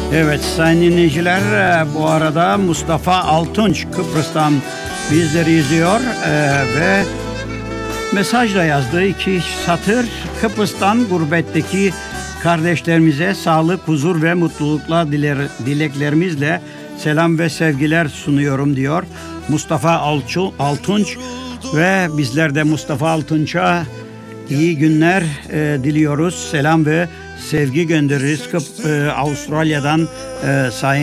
Evet sayın dinleyiciler, bu arada Mustafa Altunç Kıbrıs'tan bizleri izliyor ve mesajla yazdığı iki satır: Kıbrıs'tan gurbetteki kardeşlerimize sağlık, huzur ve mutlulukla dileklerimizle selam ve sevgiler sunuyorum diyor Mustafa Altunç ve bizler de Mustafa Altunç'a iyi günler diliyoruz. Selam ve sevgi göndeririz. Avustralya'dan sayın